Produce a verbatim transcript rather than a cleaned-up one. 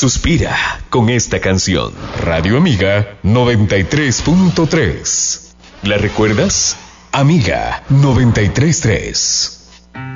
suspira con esta canción. Radio Amiga noventa y tres punto tres. ¿La recuerdas? Amiga noventa y tres punto tres.